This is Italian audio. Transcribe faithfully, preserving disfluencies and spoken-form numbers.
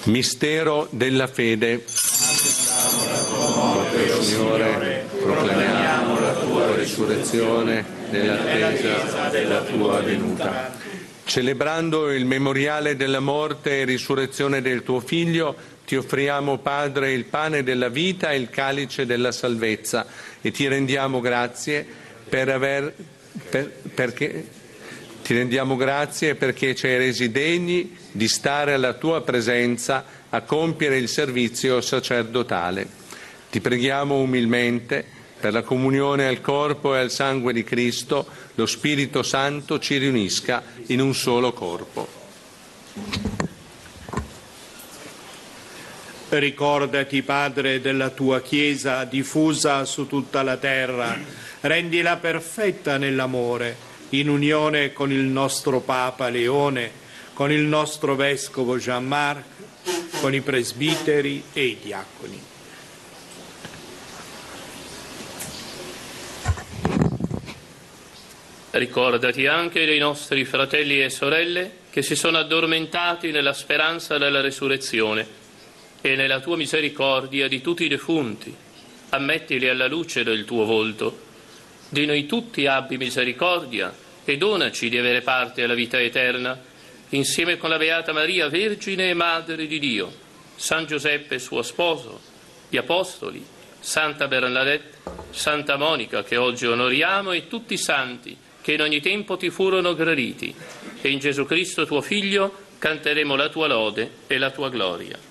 Mistero della fede. Signore, proclamiamo la tua risurrezione nell'attesa della tua venuta. Celebrando il memoriale della morte e risurrezione del tuo Figlio, ti offriamo, Padre, il pane della vita e il calice della salvezza e ti rendiamo grazie per aver, per, perché, ti rendiamo grazie perché ci hai resi degni di stare alla tua presenza a compiere il servizio sacerdotale. Ti preghiamo umilmente per la comunione al corpo e al sangue di Cristo, lo Spirito Santo ci riunisca in un solo corpo. Ricordati, Padre, della tua Chiesa diffusa su tutta la terra, rendila perfetta nell'amore, in unione con il nostro Papa Leone, con il nostro Vescovo Jean-Marc, con i presbiteri e i diaconi. Ricordati anche dei nostri fratelli e sorelle che si sono addormentati nella speranza della resurrezione e nella tua misericordia di tutti i defunti. Ammettili alla luce del tuo volto. Di noi tutti abbi misericordia e donaci di avere parte alla vita eterna, insieme con la Beata Maria, Vergine e Madre di Dio, San Giuseppe suo sposo, gli Apostoli, Santa Bernadette, Santa Monica che oggi onoriamo e tutti i santi che in ogni tempo ti furono graditi, e in Gesù Cristo tuo Figlio canteremo la tua lode e la tua gloria.